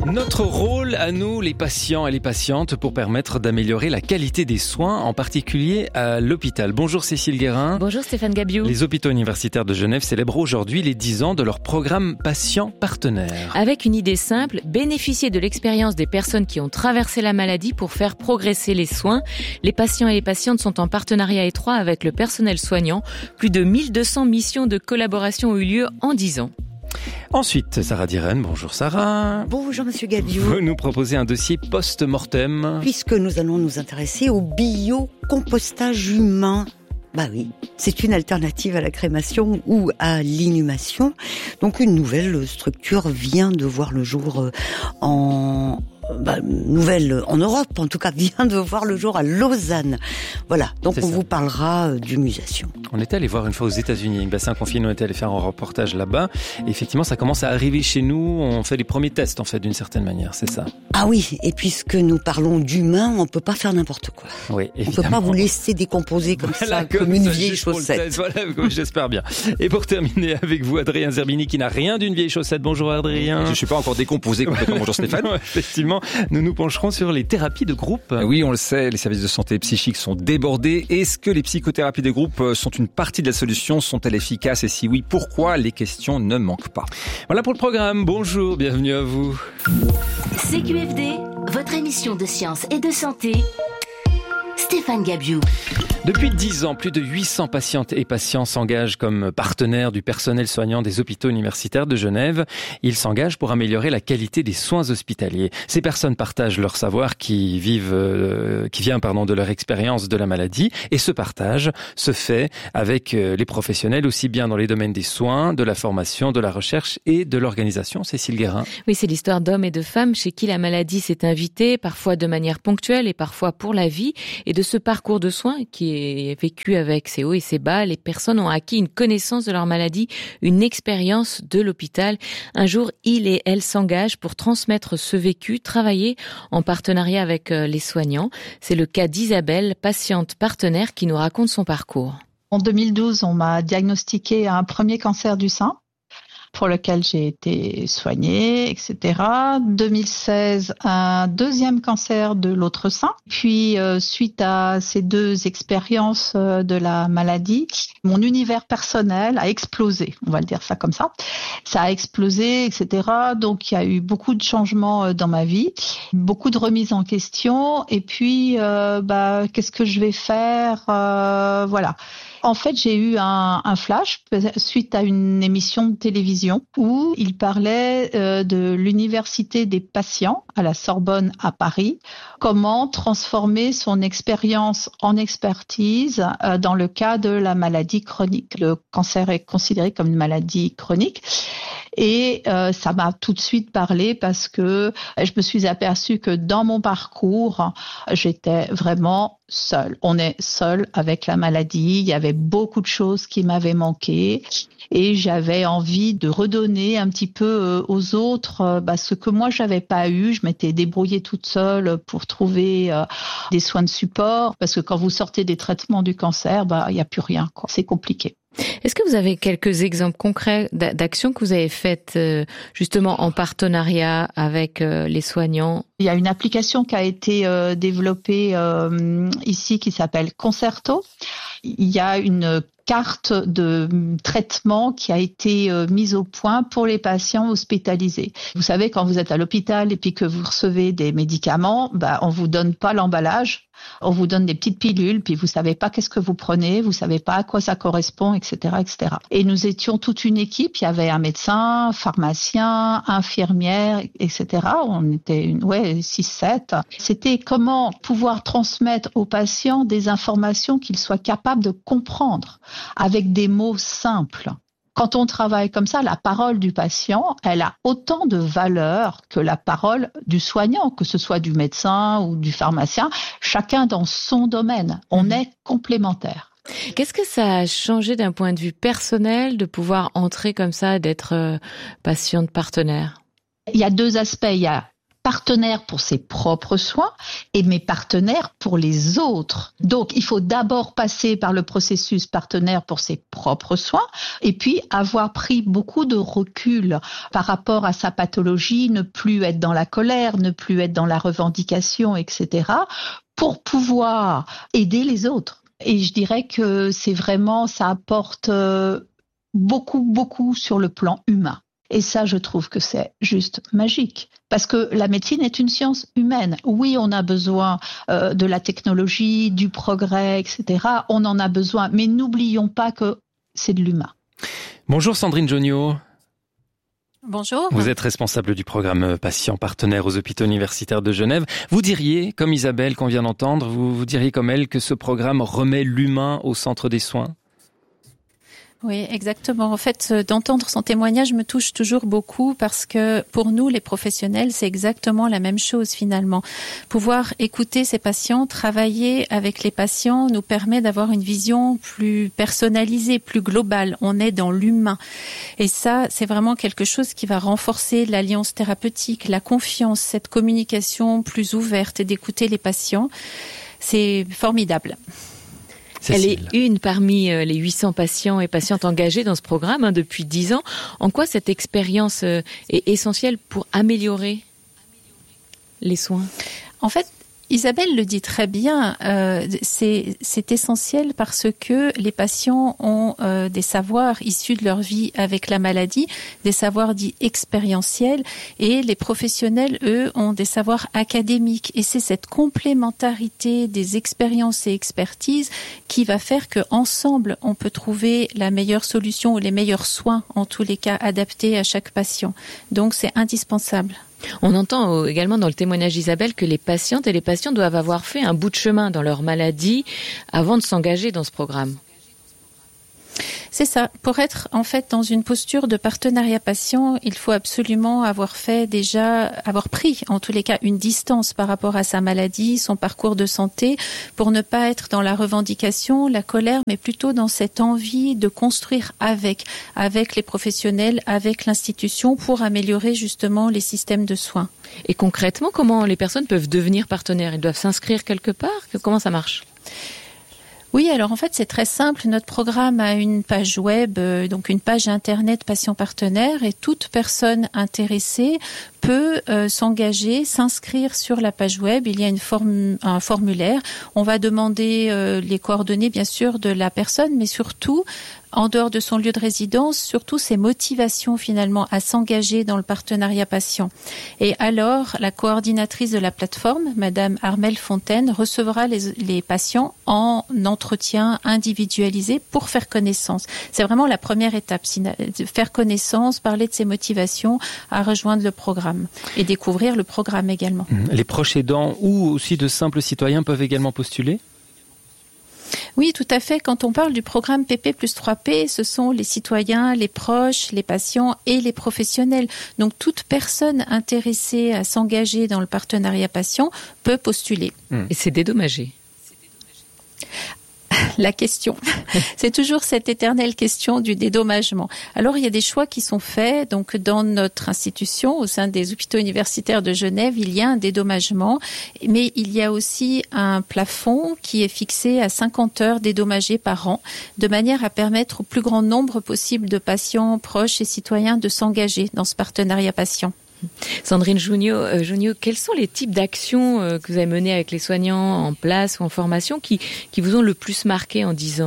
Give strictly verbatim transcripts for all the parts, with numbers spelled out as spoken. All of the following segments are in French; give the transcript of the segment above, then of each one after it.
Notre rôle à nous, les patients et les patientes, pour permettre d'améliorer la qualité des soins, en particulier à l'hôpital. Bonjour Cécile Guérin. Bonjour Stéphane Gabiou. Les hôpitaux universitaires de Genève célèbrent aujourd'hui les dix ans de leur programme Patient Partenaire. Avec une idée simple, bénéficier de l'expérience des personnes qui ont traversé la maladie pour faire progresser les soins. Les patients et les patientes sont en partenariat étroit avec le personnel soignant. Plus de mille deux cents missions de collaboration ont eu lieu en dix ans. Ensuite, Sarah Diren. Bonjour Sarah. Bonjour Monsieur Gabiou. Vous nous proposez un dossier post-mortem. Puisque nous allons nous intéresser au biocompostage humain. Bah oui, c'est une alternative à la crémation ou à l'inhumation. Donc une nouvelle structure vient de voir le jour en... Bah, nouvelle en Europe, en tout cas, vient de voir le jour à Lausanne. Voilà, donc c'est on ça. vous parlera euh, d'humusation. On était allé voir une fois aux États-Unis, une bassin confiné, on était allé faire un reportage là-bas. Et effectivement, ça commence à arriver chez nous, on fait les premiers tests, en fait, d'une certaine manière, c'est ça. Ah oui, et puisque nous parlons d'humain, on peut pas faire n'importe quoi. Oui, on peut pas vous laisser décomposer comme voilà, ça, comme, comme une ça, vieille chaussette. Voilà, j'espère bien. Et pour terminer avec vous, Adrien Zerbini, qui n'a rien d'une vieille chaussette. Bonjour Adrien. Je suis pas encore décomposé complètement. Bonjour Stéphane. Effectivement, nous nous pencherons sur les thérapies de groupe. Oui, on le sait, les services de santé psychique sont débordés. Est-ce que les psychothérapies de groupe sont une partie de la solution? Sont-elles efficaces? Et si oui, pourquoi? Les questions ne manquent pas. Voilà pour le programme. Bonjour, bienvenue à vous. C Q F D, votre émission de science et de santé. Stéphane Gabiou. Depuis dix ans, plus de huit cents patientes et patients s'engagent comme partenaires du personnel soignant des hôpitaux universitaires de Genève. Ils s'engagent pour améliorer la qualité des soins hospitaliers. Ces personnes partagent leur savoir qui vivent, euh, qui vient, pardon, de leur expérience de la maladie. Et ce partage se fait avec les professionnels aussi bien dans les domaines des soins, de la formation, de la recherche et de l'organisation. Cécile Guérin. Oui, c'est l'histoire d'hommes et de femmes chez qui la maladie s'est invitée, parfois de manière ponctuelle et parfois pour la vie. Et de ce parcours de soins qui est vécu avec ses hauts et ses bas, les personnes ont acquis une connaissance de leur maladie, une expérience de l'hôpital. Un jour, ils et elles s'engagent pour transmettre ce vécu, travailler en partenariat avec les soignants. C'est le cas d'Isabelle, patiente partenaire, qui nous raconte son parcours. En deux mille douze, on m'a diagnostiqué un premier cancer du sein, pour lequel j'ai été soignée, et cetera. deux mille seize, un deuxième cancer de l'autre sein. Puis, euh, suite à ces deux expériences euh, de la maladie, mon univers personnel a explosé, on va le dire ça comme ça. Ça a explosé, et cetera. Donc, il y a eu beaucoup de changements euh, dans ma vie, beaucoup de remises en question. Et puis, euh, bah, qu'est-ce que je vais faire euh, Voilà. En fait, j'ai eu un, un flash suite à une émission de télévision où il parlait euh, de l'université des patients à la Sorbonne à Paris, comment transformer son expérience en expertise euh, dans le cas de la maladie chronique. Le cancer est considéré comme une maladie chronique. Et euh, ça m'a tout de suite parlé parce que je me suis aperçue que dans mon parcours, j'étais vraiment seule. On est seul avec la maladie. Il y avait beaucoup de choses qui m'avaient manqué et j'avais envie de redonner un petit peu aux autres bah, ce que moi j'avais pas eu. Je m'étais débrouillée toute seule pour trouver euh, des soins de support parce que quand vous sortez des traitements du cancer, bah il y a plus rien, quoi. C'est compliqué. Est-ce que vous avez quelques exemples concrets d'actions que vous avez faites justement en partenariat avec les soignants? Il y a une application qui a été euh, développée euh, ici qui s'appelle Concerto. Il y a une carte de traitement qui a été euh, mise au point pour les patients hospitalisés. Vous savez, quand vous êtes à l'hôpital et puis que vous recevez des médicaments, bah, on vous donne pas l'emballage, on vous donne des petites pilules, puis vous savez pas qu'est-ce que vous prenez, vous savez pas à quoi ça correspond, et cetera, et cetera. Et nous étions toute une équipe, il y avait un médecin, pharmacien, infirmière, et cetera. On était une, ouais, six, sept. C'était comment pouvoir transmettre aux patients des informations qu'ils soient capables de comprendre avec des mots simples. Quand on travaille comme ça, la parole du patient, elle a autant de valeur que la parole du soignant, que ce soit du médecin ou du pharmacien, chacun dans son domaine. On est complémentaires. Qu'est-ce que ça a changé d'un point de vue personnel de pouvoir entrer comme ça, d'être patiente partenaire? Il y a deux aspects. Il y a partenaire pour ses propres soins et mes partenaires pour les autres. Donc, il faut d'abord passer par le processus partenaire pour ses propres soins et puis avoir pris beaucoup de recul par rapport à sa pathologie, ne plus être dans la colère, ne plus être dans la revendication, et cetera, pour pouvoir aider les autres. Et je dirais que c'est vraiment, ça apporte beaucoup, beaucoup sur le plan humain. Et ça, je trouve que c'est juste magique. Parce que la médecine est une science humaine. Oui, on a besoin euh, de la technologie, du progrès, et cetera. On en a besoin. Mais n'oublions pas que c'est de l'humain. Bonjour Sandrine Jonio. Bonjour. Vous êtes responsable du programme Patients Partenaires aux hôpitaux universitaires de Genève. Vous diriez, comme Isabelle qu'on vient d'entendre, vous, vous diriez comme elle que ce programme remet l'humain au centre des soins ? Oui, exactement. En fait, d'entendre son témoignage me touche toujours beaucoup parce que pour nous, les professionnels, c'est exactement la même chose finalement. Pouvoir écouter ces patients, travailler avec les patients nous permet d'avoir une vision plus personnalisée, plus globale. On est dans l'humain. Et ça, c'est vraiment quelque chose qui va renforcer l'alliance thérapeutique, la confiance, cette communication plus ouverte et d'écouter les patients. C'est formidable. Cécile. Elle est une parmi les huit cents patients et patientes engagés dans ce programme hein, depuis dix ans. En quoi cette expérience est essentielle pour améliorer les soins ? En fait, Isabelle le dit très bien, euh, c'est, c'est essentiel parce que les patients ont euh, des savoirs issus de leur vie avec la maladie, des savoirs dits expérientiels, et les professionnels, eux, ont des savoirs académiques. Et c'est cette complémentarité des expériences et expertises qui va faire qu'ensemble, on peut trouver la meilleure solution ou les meilleurs soins, en tous les cas, adaptés à chaque patient. Donc, c'est indispensable. On entend également dans le témoignage d'Isabelle que les patientes et les patients doivent avoir fait un bout de chemin dans leur maladie avant de s'engager dans ce programme. C'est ça. Pour être en fait dans une posture de partenariat patient, il faut absolument avoir fait déjà, avoir pris en tous les cas une distance par rapport à sa maladie, son parcours de santé, pour ne pas être dans la revendication, la colère, mais plutôt dans cette envie de construire avec, avec les professionnels, avec l'institution, pour améliorer justement les systèmes de soins. Et concrètement, comment les personnes peuvent devenir partenaires ? Ils doivent s'inscrire quelque part ? Comment ça marche ? Oui, alors en fait c'est très simple. Notre programme a une page web, euh, donc une page internet Patients Partenaires, et toute personne intéressée peut euh, s'engager, s'inscrire sur la page web. Il y a une forme, un formulaire. On va demander euh, les coordonnées bien sûr de la personne, mais surtout en dehors de son lieu de résidence, surtout ses motivations finalement à s'engager dans le partenariat patient. Et alors, la coordinatrice de la plateforme, Madame Armelle Fontaine, recevra les, les patients en entretien individualisé pour faire connaissance. C'est vraiment la première étape, faire connaissance, parler de ses motivations à rejoindre le programme et découvrir le programme également. Les proches aidants ou aussi de simples citoyens peuvent également postuler ? Oui, tout à fait. Quand on parle du programme P P plus trois P, ce sont les citoyens, les proches, les patients et les professionnels. Donc, toute personne intéressée à s'engager dans le partenariat patient peut postuler. Et c'est dédommagé. La question. C'est toujours cette éternelle question du dédommagement. Alors, il y a des choix qui sont faits. Donc, dans notre institution, au sein des hôpitaux universitaires de Genève, il y a un dédommagement. Mais il y a aussi un plafond qui est fixé à cinquante heures dédommagées par an, de manière à permettre au plus grand nombre possible de patients, proches et citoyens de s'engager dans ce partenariat patient. Sandrine Jonio, euh, Jonio, quels sont les types d'actions euh, que vous avez menées avec les soignants en place ou en formation qui, qui vous ont le plus marqué en dix ans ?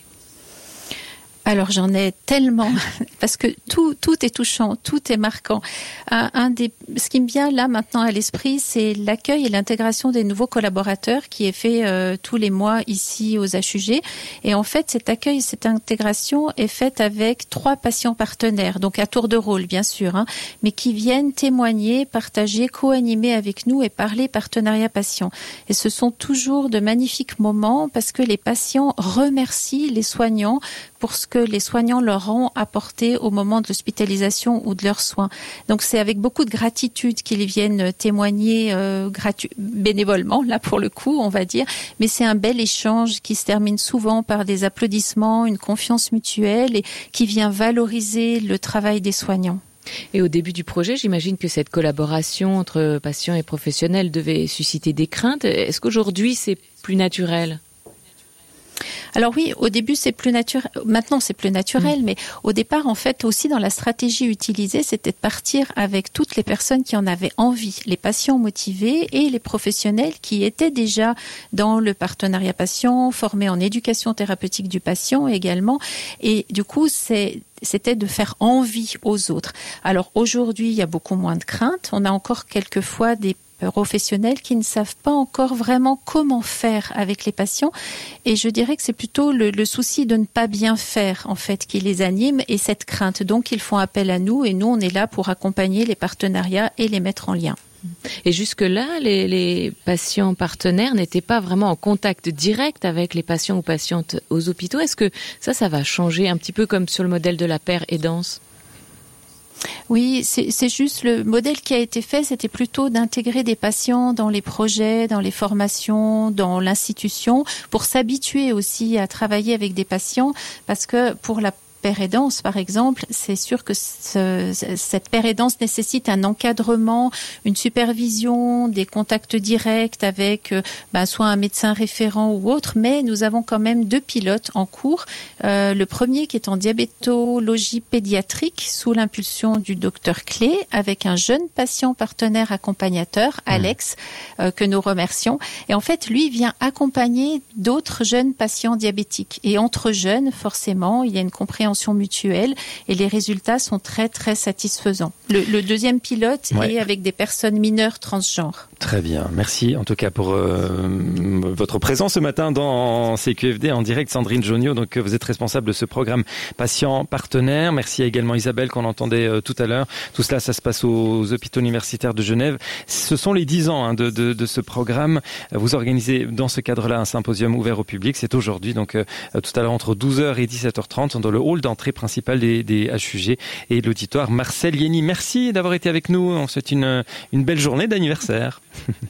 Alors j'en ai tellement, parce que tout tout est touchant, tout est marquant. Un, un des, ce qui me vient là maintenant à l'esprit, c'est l'accueil et l'intégration des nouveaux collaborateurs qui est fait euh, tous les mois ici aux H U G. Et en fait, cet accueil et cette intégration est faite avec trois patients partenaires, donc à tour de rôle bien sûr, hein, mais qui viennent témoigner, partager, co-animer avec nous et parler partenariat patient. Et ce sont toujours de magnifiques moments parce que les patients remercient les soignants pour ce que les soignants leur ont apporté au moment de l'hospitalisation ou de leurs soins. Donc c'est avec beaucoup de gratitude qu'ils viennent témoigner euh, gratu- bénévolement, là pour le coup, on va dire. Mais c'est un bel échange qui se termine souvent par des applaudissements, une confiance mutuelle et qui vient valoriser le travail des soignants. Et au début du projet, j'imagine que cette collaboration entre patients et professionnels devait susciter des craintes. Est-ce qu'aujourd'hui, c'est plus naturel ? Alors oui, au début c'est plus naturel, maintenant c'est plus naturel, mmh. mais au départ en fait aussi dans la stratégie utilisée, c'était de partir avec toutes les personnes qui en avaient envie, les patients motivés et les professionnels qui étaient déjà dans le partenariat patient, formés en éducation thérapeutique du patient également, et du coup c'est c'était de faire envie aux autres. Alors aujourd'hui, il y a beaucoup moins de craintes, on a encore quelquefois des professionnels qui ne savent pas encore vraiment comment faire avec les patients, et je dirais que c'est plutôt le, le souci de ne pas bien faire en fait qui les anime et cette crainte. Donc ils font appel à nous et nous on est là pour accompagner les partenariats et les mettre en lien. Et jusque-là, les, les patients partenaires n'étaient pas vraiment en contact direct avec les patients ou patientes aux hôpitaux. Est-ce que ça, ça va changer un petit peu comme sur le modèle de la paire aidance ? Oui, c'est, c'est juste le modèle qui a été fait, c'était plutôt d'intégrer des patients dans les projets, dans les formations, dans l'institution, pour s'habituer aussi à travailler avec des patients, parce que pour la paire aidance, par exemple, c'est sûr que ce, cette paire aidance nécessite un encadrement, une supervision, des contacts directs avec euh, bah, soit un médecin référent ou autre, mais nous avons quand même deux pilotes en cours. Euh, le premier qui est en diabétologie pédiatrique sous l'impulsion du docteur Clé, avec un jeune patient partenaire accompagnateur, Alex, mmh. euh, que nous remercions. Et en fait, lui vient accompagner d'autres jeunes patients diabétiques. Et entre jeunes, forcément, il y a une compréhension mutuelle et les résultats sont très très satisfaisants. Le, le deuxième pilote ouais. est avec des personnes mineures transgenres. Très bien, merci en tout cas pour euh, votre présence ce matin dans C Q F D en direct. Sandrine Jonio, donc vous êtes responsable de ce programme patient partenaire. Merci également Isabelle qu'on entendait euh, tout à l'heure. Tout cela, ça se passe aux hôpitaux universitaires de Genève. Ce sont les dix ans hein, de, de, de ce programme. Vous organisez dans ce cadre-là un symposium ouvert au public. C'est aujourd'hui, donc euh, tout à l'heure entre douze heures et dix-sept heures trente dans le hall d'entrée principale des, des H U G et l'auditoire Marcel Yenny. Merci d'avoir été avec nous. On souhaite une, une belle journée d'anniversaire.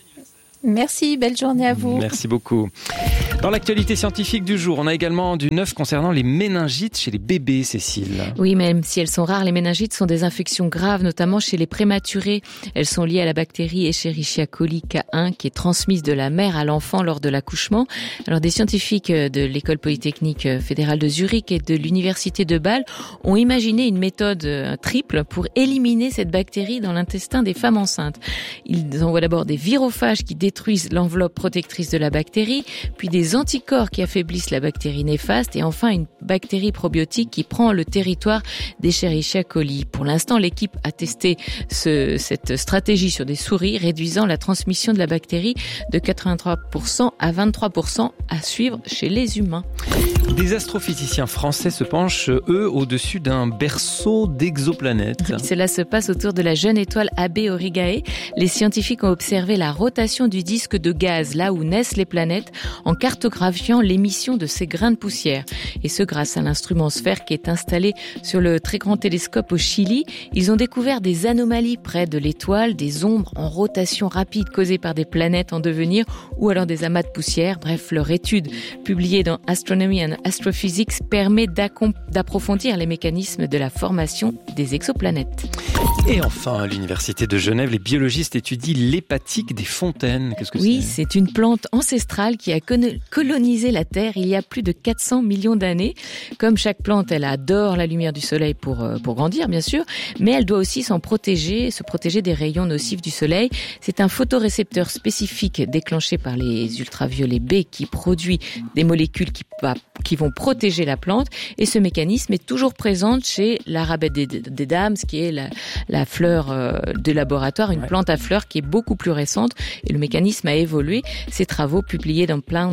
Merci, belle journée à vous. Merci beaucoup. Dans l'actualité scientifique du jour, on a également du neuf concernant les méningites chez les bébés, Cécile. Oui, même si elles sont rares, les méningites sont des infections graves, notamment chez les prématurés. Elles sont liées à la bactérie Escherichia coli K un qui est transmise de la mère à l'enfant lors de l'accouchement. Alors, des scientifiques de l'École polytechnique fédérale de Zurich et de l'Université de Bâle ont imaginé une méthode triple pour éliminer cette bactérie dans l'intestin des femmes enceintes. Ils envoient d'abord des virophages qui détruisent l'enveloppe protectrice de la bactérie, puis des anticorps qui affaiblissent la bactérie néfaste et enfin une bactérie probiotique qui prend le territoire d'Escherichia coli. Pour l'instant, l'équipe a testé ce, cette stratégie sur des souris, réduisant la transmission de la bactérie de quatre-vingt-trois pour cent à vingt-trois pour cent à suivre chez les humains. Des astrophysiciens français se penchent, eux, au-dessus d'un berceau d'exoplanètes. Cela se passe autour de la jeune étoile A B Aurigae. Les scientifiques ont observé la rotation du disque de gaz, là où naissent les planètes, en cartographiant l'émission de ces grains de poussière. Et ce, grâce à l'instrument sphère qui est installé sur le très grand télescope au Chili. Ils ont découvert des anomalies près de l'étoile, des ombres en rotation rapide causées par des planètes en devenir ou alors des amas de poussière. Bref, leur étude, publiée dans Astronomy and Astrophysics, permet d'approfondir les mécanismes de la formation des exoplanètes. Et enfin, à l'Université de Genève, les biologistes étudient l'hépatique des fontaines. Qu'est-ce que oui, c'est ? c'est une plante ancestrale qui a colonisé la Terre il y a plus de quatre cents millions d'années. Comme chaque plante, elle adore la lumière du soleil pour, pour grandir, bien sûr, mais elle doit aussi s'en protéger, se protéger des rayons nocifs du soleil. C'est un photorécepteur spécifique déclenché par les ultraviolets B qui produit des molécules qui, qui vont protéger la plante. Et ce mécanisme est toujours présent chez l'Arabette des, des dames, ce qui est la, la fleur euh, de laboratoire, une ouais. plante à fleurs qui est beaucoup plus récente. Et le mécanisme a évolué. Ces travaux publiés dans Plant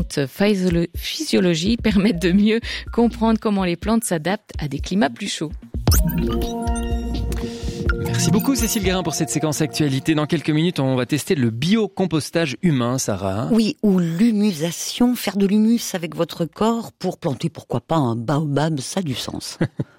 Physiology permettent de mieux comprendre comment les plantes s'adaptent à des climats plus chauds. Merci beaucoup Cécile Guérin pour cette séquence actualité. Dans quelques minutes, on va tester le biocompostage humain, Sarah. Oui, ou l'humusation, faire de l'humus avec votre corps pour planter, pourquoi pas, un baobab, ça a du sens.